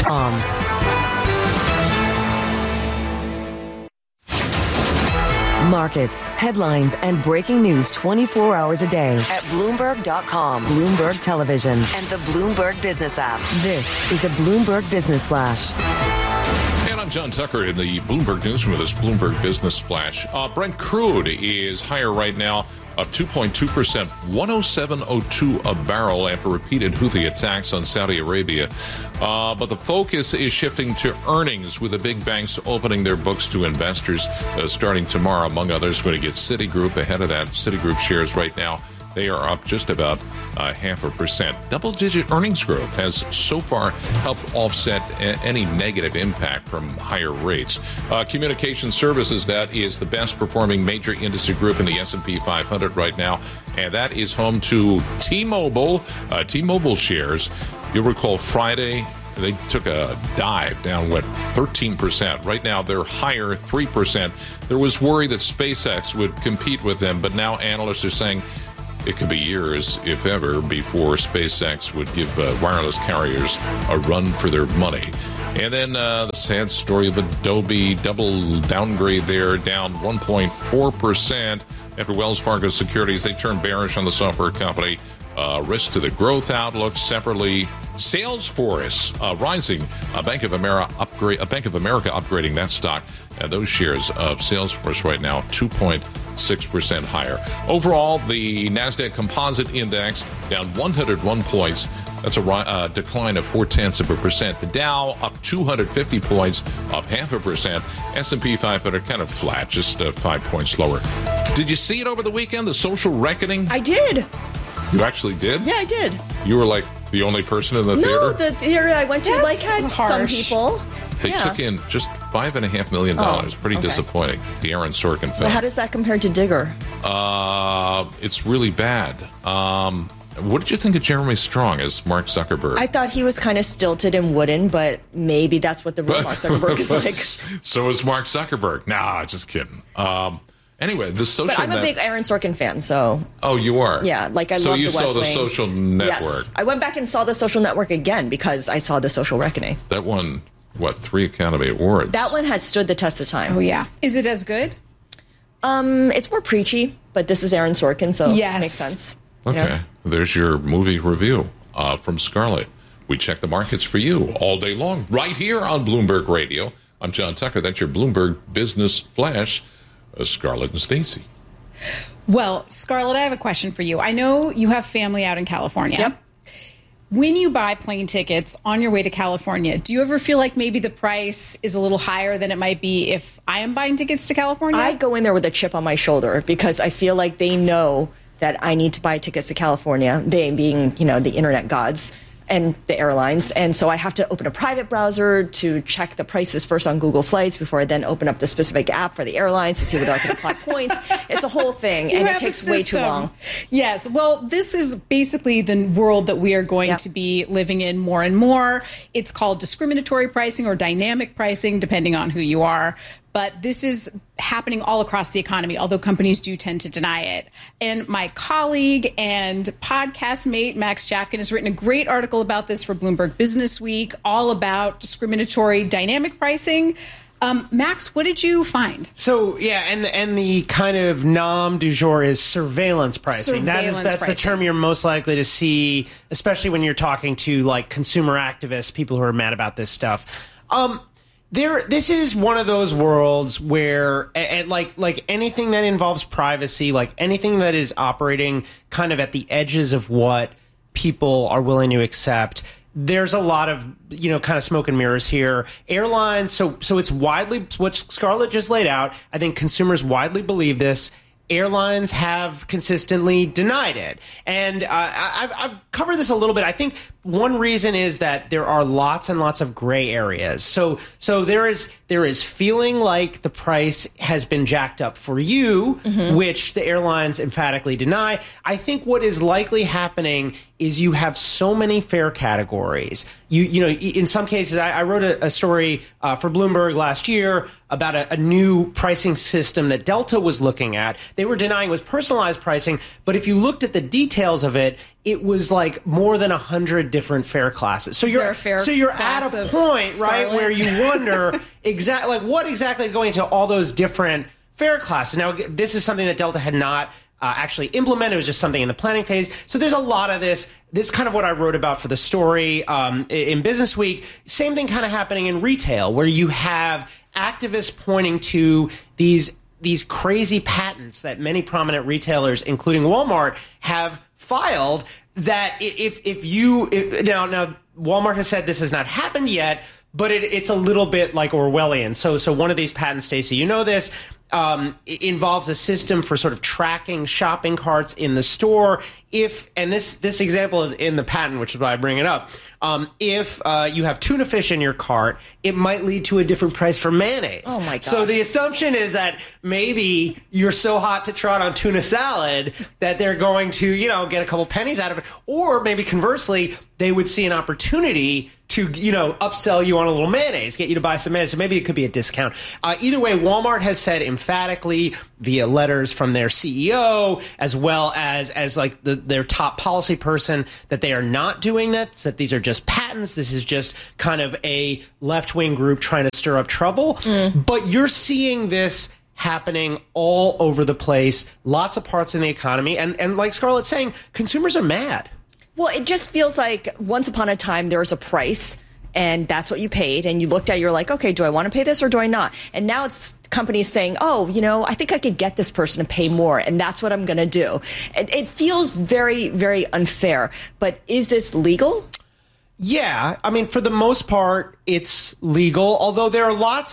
Bloomberg.com. Markets, headlines, and breaking news 24 hours a day at Bloomberg.com, Bloomberg Television, and the Bloomberg Business app. This is a Bloomberg Business Flash. And I'm John Tucker in the Bloomberg Newsroom with this Bloomberg Business Flash. Brent crude is higher right now, up 2.2%, 107.02 a barrel after repeated Houthi attacks on Saudi Arabia. But the focus is shifting to earnings, with the big banks opening their books to investors starting tomorrow. Among others, we're going to get Citigroup ahead of that. Citigroup shares right now, they are up just about 0.5%. Double-digit earnings growth has so far helped offset any negative impact from higher rates. Communication Services, that is the best-performing major industry group in the S&P 500 right now, and that is home to T-Mobile. T-Mobile shares, you'll recall Friday, they took a dive down, 13%. Right now, they're higher, 3%. There was worry that SpaceX would compete with them, but now analysts are saying it could be years, if ever, before SpaceX would give wireless carriers a run for their money. And then the sad story of Adobe, double downgrade there, down 1.4%. After Wells Fargo Securities, they turned bearish on the software company. Risk to the growth outlook. Separately, Salesforce rising. Bank of America upgrading that stock. Those shares of Salesforce right now 2.6% higher. Overall, the Nasdaq Composite Index down 101 points. That's a decline of 0.4%. The Dow up 250 points, up 0.5%. S&P 500 kind of flat, just 5 points lower. Did you see it over the weekend? The social reckoning? I did. You actually did? Yeah, I did. You were like the only person in the theater? No, the theater I went to had some people. They took in just $5.5 million. Pretty disappointing. The Aaron Sorkin film. Well, how does that compare to Digger? It's really bad. What did you think of Jeremy Strong as Mark Zuckerberg? I thought he was kind of stilted and wooden, but maybe that's what the real Mark Zuckerberg is like. So is Mark Zuckerberg. Nah, just kidding. Anyway, the social. But I'm a big Aaron Sorkin fan, so. Oh, you are? Yeah, like I love The West Wing. So you saw The Social Network? Yes, I went back and saw The Social Network again because I saw The Social Reckoning. That won, 3 Academy Awards? That one has stood the test of time. Oh yeah, is it as good? It's more preachy, but this is Aaron Sorkin, so it makes sense. Okay, There's your movie review from Scarlett. We check the markets for you all day long, right here on Bloomberg Radio. I'm John Tucker. That's your Bloomberg Business Flash. Scarlett and Stacey. Well, Scarlett, I have a question for you. I know you have family out in California. Yep. When you buy plane tickets on your way to California, do you ever feel like maybe the price is a little higher than it might be if I am buying tickets to California? I go in there with a chip on my shoulder because I feel like they know that I need to buy tickets to California, they being, the internet gods and the airlines. And so I have to open a private browser to check the prices first on Google Flights before I then open up the specific app for the airlines to see whether I can apply points. It's a whole thing, and it takes way too long. Yes. Well, this is basically the world that we are going to be living in more and more. It's called discriminatory pricing or dynamic pricing, depending on who you are. But this is happening all across the economy, although companies do tend to deny it. And my colleague and podcast mate, Max Jafkin, has written a great article about this for Bloomberg Business Week, all about discriminatory dynamic pricing. Max, what did you find? So, and the kind of nom du jour is surveillance pricing. That's the term you're most likely to see, especially when you're talking to like consumer activists, people who are mad about this stuff. This is one of those worlds where, like anything that involves privacy, like anything that is operating kind of at the edges of what people are willing to accept, there's a lot of, kind of smoke and mirrors here. Airlines, so it's widely, what Scarlett just laid out, I think consumers widely believe this. Airlines have consistently denied it. And I've covered this a little bit. I think one reason is that there are lots and lots of gray areas. So there is feeling like the price has been jacked up for you, which the airlines emphatically deny. I think what is likely happening is you have so many fare categories. In some cases, I wrote a story for Bloomberg last year about a new pricing system that Delta was looking at. They were denying it was personalized pricing, but if you looked at the details of it, it was like more than 100 different fare classes. So you're at a point, right, where you wonder exactly what exactly is going into all those different fare classes. Now, this is something that Delta had not actually implemented. It was just something in the planning phase. So there's a lot of this. This is kind of what I wrote about for the story in Business Week. Same thing kind of happening in retail, where you have activists pointing to these crazy patents that many prominent retailers, including Walmart, have filed. That now Walmart has said this has not happened yet, but it's a little bit like Orwellian. So one of these patents, Stacey, you know this, it involves a system for sort of tracking shopping carts in the store. And this example is in the patent, which is why I bring it up. If you have tuna fish in your cart, it might lead to a different price for mayonnaise. Oh my God. So the assumption is that maybe you're so hot to trot on tuna salad that they're going to, get a couple pennies out of it. Or maybe conversely, they would see an opportunity to, upsell you on a little mayonnaise, get you to buy some mayonnaise. So maybe it could be a discount. Either way, Walmart has said emphatically via letters from their CEO, as well as like their top policy person, that they are not doing that these are just patents. This is just kind of a left-wing group trying to stir up trouble. But you're seeing this happening all over the place, lots of parts in the economy. And like Scarlett's saying, consumers are mad. Well, it just feels like once upon a time there was a price, and that's what you paid, and you looked at it, you're like, okay, do I want to pay this or do I not? And now it's companies saying, oh, I think I could get this person to pay more, and that's what I'm going to do. It feels very, very unfair. But is this legal? Yeah, I mean, for the most part, it's legal. Although there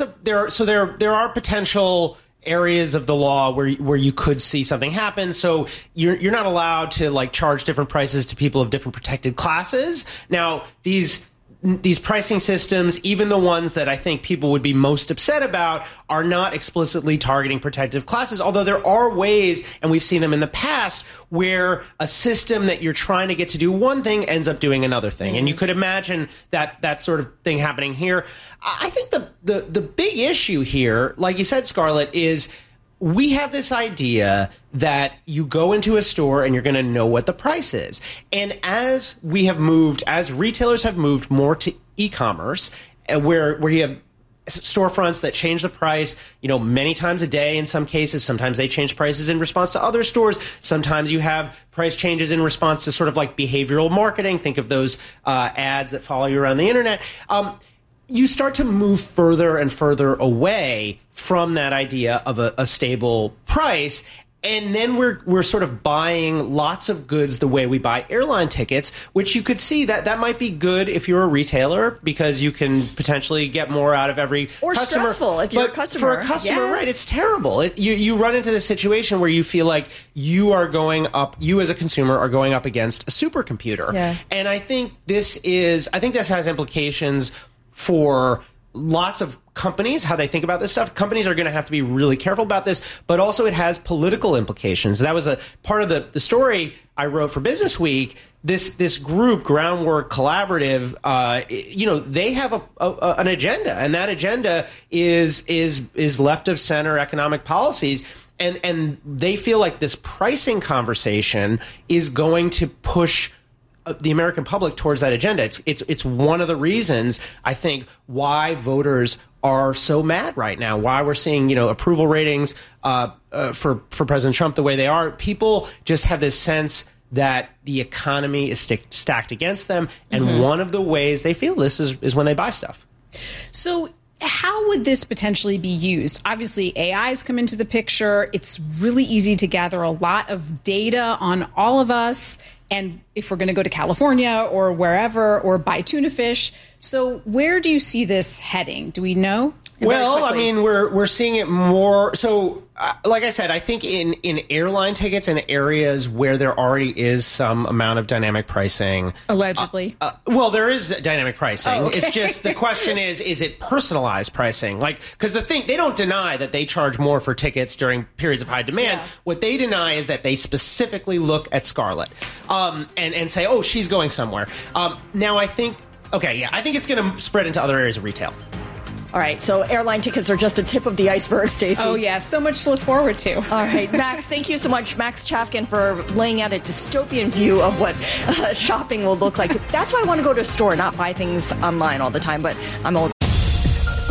are potential areas of the law where you could see something happen. So you're not allowed to like charge different prices to people of different protected classes. Now, these pricing systems, even the ones that I think people would be most upset about, are not explicitly targeting protective classes, although there are ways, and we've seen them in the past, where a system that you're trying to get to do one thing ends up doing another thing. And you could imagine that sort of thing happening here. I think the big issue here, like you said, Scarlett, is we have this idea that you go into a store and you're going to know what the price is. And as retailers have moved more to e-commerce, where you have storefronts that change the price, many times a day in some cases. Sometimes they change prices in response to other stores. Sometimes you have price changes in response to sort of like behavioral marketing. Think of those ads that follow you around the internet. You start to move further and further away from that idea of a stable price. And then we're sort of buying lots of goods the way we buy airline tickets, which you could see that might be good if you're a retailer because you can potentially get more out of every or customer. Or stressful if you're a customer. For a customer, yes. Right, it's terrible. You run into this situation where you feel like you as a consumer are going up against a supercomputer. Yeah. And I think this has implications for lots of companies, how they think about this stuff. Companies are going to have to be really careful about this, but also it has political implications. That was a part of the story I wrote for Business Week. This group, Groundwork Collaborative, they have an agenda, and that agenda is left of center economic policies. And they feel like this pricing conversation is going to push the American public towards that agenda. It's one of the reasons, I think, why voters are so mad right now, why we're seeing, approval ratings for President Trump the way they are. People just have this sense that the economy is stacked against them. And one of the ways they feel this is when they buy stuff. So how would this potentially be used? Obviously, AI's come into the picture. It's really easy to gather a lot of data on all of us. And if we're going to go to California or wherever or buy tuna fish. So where do you see this heading? Do we know? Well, I mean, we're seeing it more. So, like I said, I think in airline tickets in areas where there already is some amount of dynamic pricing. Allegedly. Well, there is dynamic pricing. Oh, okay. It's just the question is it personalized pricing? Because they don't deny that they charge more for tickets during periods of high demand. Yeah. What they deny is that they specifically look at Scarlett and say, oh, she's going somewhere. Now, I think it's going to spread into other areas of retail. All right, so airline tickets are just the tip of the iceberg, Stacey. Oh, yeah, so much to look forward to. All right, Max, thank you so much, Max Chafkin, for laying out a dystopian view of what shopping will look like. That's why I want to go to a store, not buy things online all the time, but I'm old.